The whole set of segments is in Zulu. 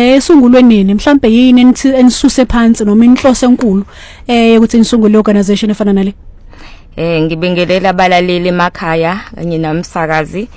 esungulwe nini mhlambe yini enisuse phansi noma inhloso enkulu ukuthi nisungule organization efana nale? Ngibingelela abalaleli emakhaya kanye namsakazi.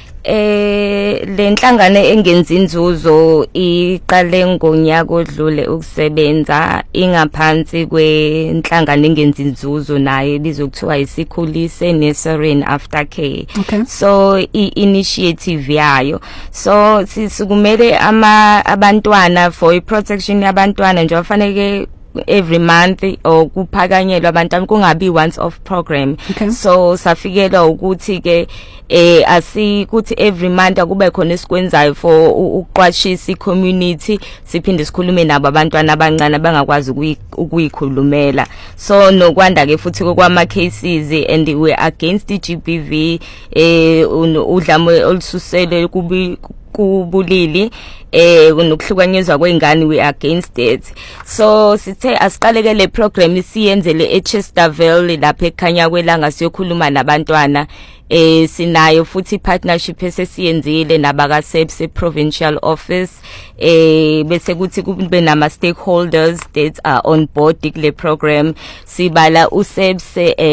Le nhlangano engenza inzuzo iqale ngonyaka odlule ukusebenza ingaphansi kwenhlangano engenza inzuzo nayo bizokuthiwa isikhulise nursery and aftercare. So initiative yayo, so sisukumele abantwana for protection yabantwana nje bafanele every month or kuphakanyelwa abantwana kungabi once off program. So safikela ukuthi ke asikuthi every month akube khona esikwenzayo for uqwashisa community, siphinde sikhulume nabo abantwana abancane abangakwazi ukuyikhulumela. So nokwanda ke futhi kwama cases and we against GBV udlame olususele kubulili nokuhlukanyezwa kwengane, we against it. So sithe asiqaleke le program siyenzele eChesterville lapha ekhanya kwelanga siyokhuluma nabantwana. Sinayo futhi partnership esesiyenzile nabaka SEPS provincial office, bese kuthi kube nama stakeholders that are on board kule program. Sibala uSEPS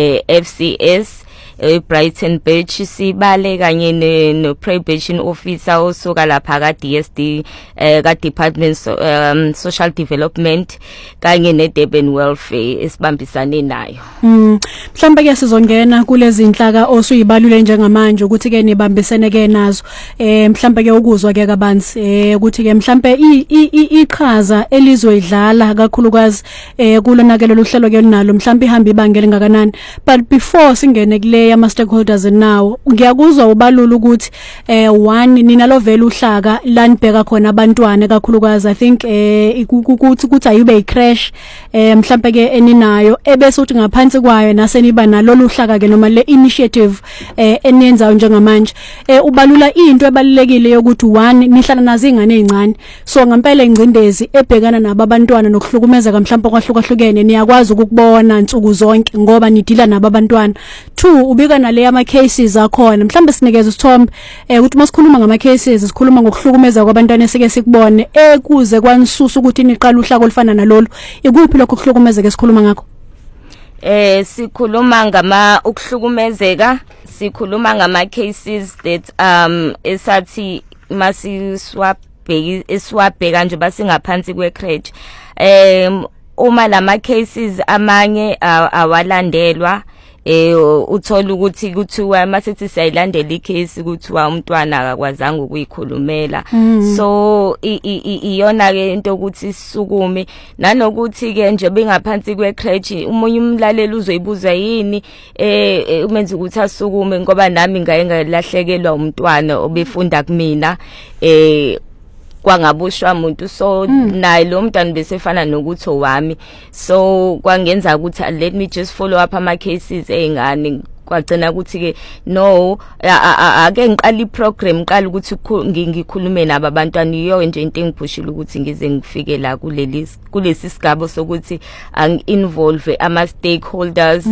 FCS Brighton Beach, sibale kanye no probation officer osuka lapha ka DSD ka Department Social Development kanye ne Durban Welfare esibambisane nayo. Mhlawumbe ke sizongena kulezi inhlaka osuyibalule njengamanje ukuthi ke nibambisene ke nazo. Mhlawumbe ke ukuzwa ke kabanzi ukuthi ke mhlawumbe iqhaza elizoyidlala kakhulukazi kulonakelo luhlelo ke linalo mhlawumbe ihamba ibangela ngakanani. But before singene kule ama stakeholders now ngiyakuzwa ubalula ukuthi one nina lo vele uhlaka la nibheka khona abantwana kakhulukazi. I think ukuthi ayube icrash mhlawumbe ke eninayo ebese uthi ngaphansi kwayo naseniba nalolu hlaka ke noma le initiative eniyenzayo njengamanje. Ubalula into ebalulekile yokuthi one nihlala nazo izingane ezincane, so ngempela ingcindezi ebhekana nabo abantwana nokuhlukumeza mhlawumbe kwahlukahlukene niyakwazi ukubona insuku zonke ngoba nidila nabo abantwana. Two, ubika nale ama cases akhona mhlawumbe sinikeza isithombe ukuthi masikhuluma ngama cases sikhuluma ngokuhlukumeza kwabantwana esike sikubone kuze kwanisusa ukuthi niqala uhlaka olufana nalolu. Ikuphi lokho kuhlukumezeka esikhuluma ngakho? Sikhuluma ngama ukuhlukumezeka, sikhuluma ngama cases that esathi masiswabheka nje basingaphansi kwecrate. Uma lama cases amanye awalandelwa uthola ukuthi kuthiwa masithi siyayilandela icase kuthiwa umntwana akakwazanga ukuyikhulumela. So iyona ke into ukuthi sisukume nanokuthi ke nje bengaphansi kwecrate umunye umlaleli uzoyibuza yini umenza ukuthi asukume ngoba nami ngaye ngalahlekelwa umntwana obefunda kumina kwangabushwa umuntu. So naye lo mntwana besefana nokuthi owami, so kwangenza ukuthi let me just follow up ama cases ezingane. Kwagcina ukuthi ke no ake ngiqala iprogram qala ukuthi ngikhulume nabo abantwana. Iyo nje into engiphushile ukuthi ngize ngifike la kulesi sigaba sokuthi involve ama stakeholders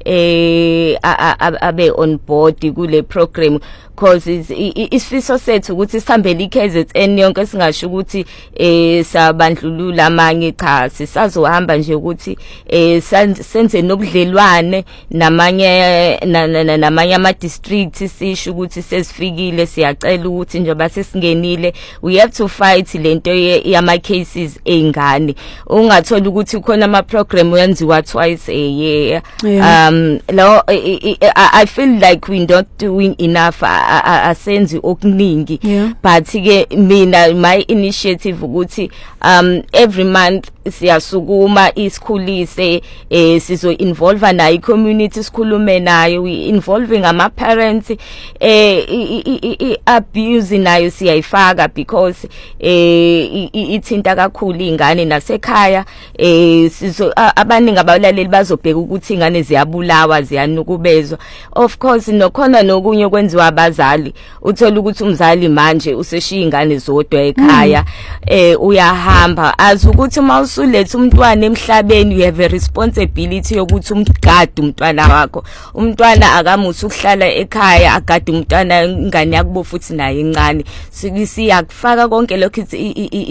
abe on board kule program, because isifiso sethu ukuthi sihambele iKZN yonke singasho ukuthi sabandlulula amanye. Cha, sisazohamba nje ukuthi senze nobudlelwane namanye ama districts, sisho ukuthi sesifikile siyacela ukuthi njengoba sesingenile we have to fight lento yama cases ezingane. Ungathola ukuthi khona ama program uyenziwa twice a year. I feel like we not doing enough asenzi okuningi. But ke mina my initiative ukuthi every month siyasukuma isikhulise sizo involve nayo community sikhulume nayo, we involving ama parents abuse nayo siyayifaka because ithinta kakhulu ingane nasekhaya. Sizo abaningi abalaleli bazobheka ukuthi ingane ziyabulawa ziyanukubezwa. Of course nokhona nokunye kwenziwa abazali, uthola ukuthi umzali manje useshiya ingane zodwa ekhaya uyahamba azukuthi mawusulethe umntwana emhlabeni you have a responsibility yokuthi umgade umntwana wakho. Umntwana akamuthi ukuhlala ekhaya agade umntwana ingane yakubo futhi naye incane. Siyakufaka konke lokho